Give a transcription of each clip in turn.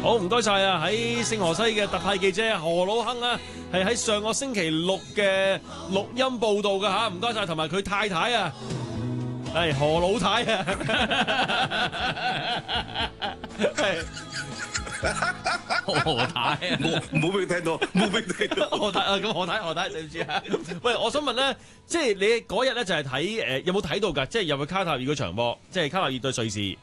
好，唔該晒啊！喺聖荷西嘅特派記者何老亨啊，係喺上個星期六嘅錄音報導㗎嚇，唔該晒，同埋佢太太啊，係何老太啊，係何太啊， 冇俾佢聽到，冇俾佢聽到。 何太啊，咁何太對唔住啊！喂，我想問咧，即係你嗰日咧就係睇有冇睇到㗎？即係入去卡塔爾嗰場波，即係卡塔爾對瑞士。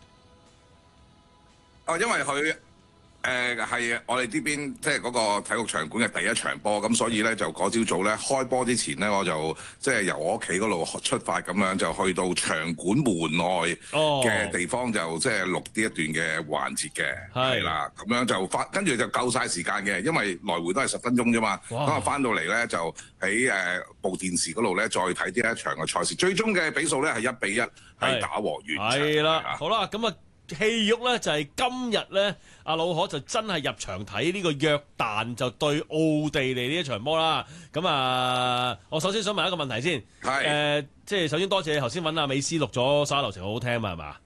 哦，因為佢係我哋呢邊即係嗰個體育場館嘅第一場波，咁所以咧就嗰朝早咧開波之前咧，我就即係由我屋企嗰度出發咁樣，就去到場館門外嘅地方，就即係錄呢一段嘅環節嘅，係啦，咁樣就跟住就夠晒時間嘅，因為來回都係10分鐘啫嘛。咁啊翻到嚟咧就喺部電視嗰度咧再睇呢一場嘅賽事，最終嘅比數咧係1-1，係打和完場。 係啦，好啦，咁啊。戲肉咧就係今日咧，阿老可就真係入場睇呢個約旦就對奧地利呢一場波啦。咁啊，我首先想問一個問題先，即係首先多謝你頭先揾阿美斯錄咗沙流程好好聽嘛，係嘛？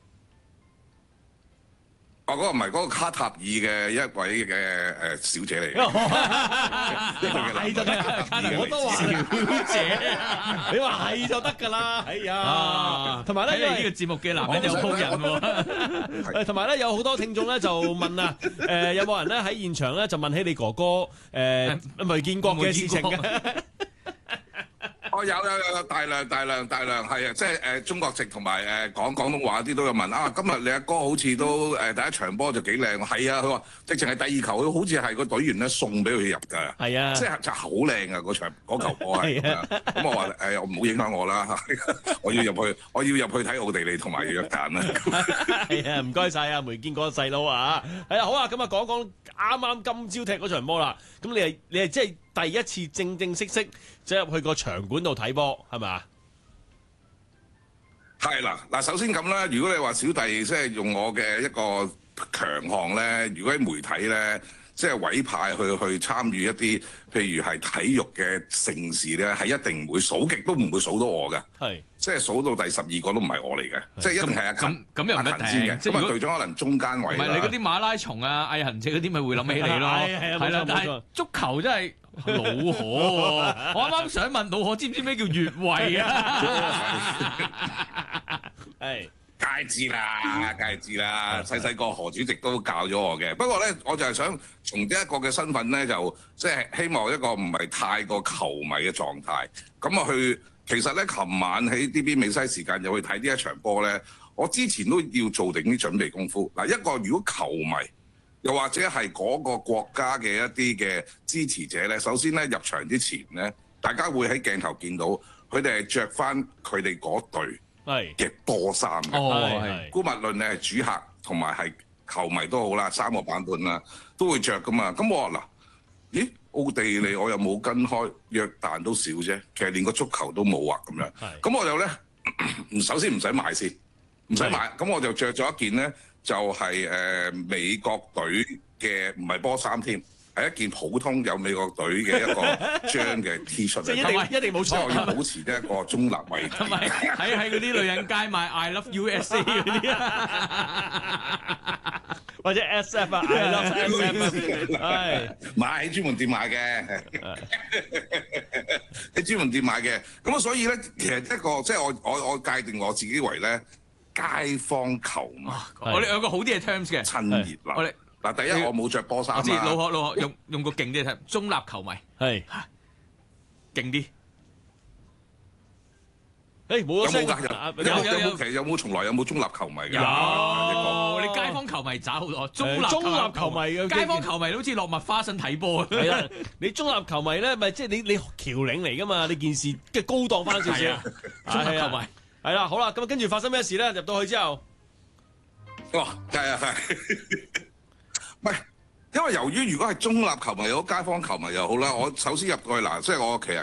嗰個唔係嗰個卡塔爾嘅一位嘅小姐嚟嘅， 係就得，我都話小姐，你話係就得㗎啦，哎呀，同埋咧， 呢個節目嘅男人有鋪人喎， 同埋咧有好多聽眾咧就問啊，有冇人咧喺現場咧就問起你哥哥梅建國嘅事情嘅？ 哦，有大量係啊，即係中國籍同埋講廣東話啲都有問啊。今日你阿哥好似都第一場波就幾靚，係啊，佢話直情係第二球，佢好似係個隊員咧送俾佢入㗎，係啊，即係就好靚啊嗰球波係。咁我話我唔好影響我啦，我要入去睇奧地利同埋約旦啦。 係啊，唔該晒啊，梅建國細佬啊，係啊，好啊，咁啊講講啱今朝踢嗰場波啦。咁你係即係第一次正式走入去個場館度睇波係咪？係啦，嗱，首先咁啦，如果你話小弟即係用我嘅一個強項咧，如果喺媒體咧，即係委派去參與一啲譬如係體育嘅盛事咧，係一定唔會數極都唔會數到我嘅，係即係數到第12個都唔係我嚟嘅，即係一定係阿勤咁又唔一定先嘅。咁啊隊長可能中間位，唔係你嗰啲馬拉松啊、毅行者嗰啲咪會諗起你咯，係啦，但係足球真係。老可喎，我啱啱想問老可知唔知咩叫越位啊？ 係， 梗係知啦，細個何主席都教咗我嘅。不過咧，我就係想從呢一個嘅身份咧，就即係希望一個唔係太過球迷嘅狀態。咁啊其實咧，琴晚喺呢邊美西時間又去睇呢一場波咧，我之前都要做定啲準備功夫。嗱，一個如果球迷，又或者係嗰個國家嘅一啲嘅支持者咧，首先咧入場之前咧，大家會喺鏡頭見到佢哋係着翻佢哋嗰隊嘅波衫嘅。姑勿論你係主客同埋係球迷都好啦，3個版本啦，都會着噶嘛。咁我話嗱，咦，奧地利我又冇跟開，約旦都少啫，其實連個足球都冇啊咁樣。咁我就咧首先唔使買先，唔使買，咁我就着咗一件咧。就係美國隊嘅唔係波衫添，係一件普通有美國隊嘅一個章嘅 T 恤。 即係一定冇錯。 即係我要保持呢一個中立位置。 同埋喺嗰啲女人街買 I Love USA 嗰啲啊， 或者 SF 啊 ，I Love SF 係買喺專門店買嘅，喺專門店買嘅。咁啊，所以咧，其實一個即係我界定我自己為咧。街坊球迷， 我哋有個好啲嘅 terms 嘅， 趁熱鬧。我哋嗱，第一我冇着波衫啦。 我知老可用個勁啲嘅 term， 中立球迷係勁啲。 誒冇咗聲有冇從來有冇中立球迷㗎？ 有，你街坊球迷渣好多，中立球迷嘅街坊球迷好似落麥花臣睇波。 係啊，你中立球迷咧，咪即係你僑領嚟㗎嘛？你件事嘅高檔翻少少。 中立球迷。 係啦，好啦，咁跟住發生咩事咧？入到去之後， 係，唔係，因為由於如果係中立球迷又好，街坊球迷又好啦，我首先入到去嗱，即係我其實。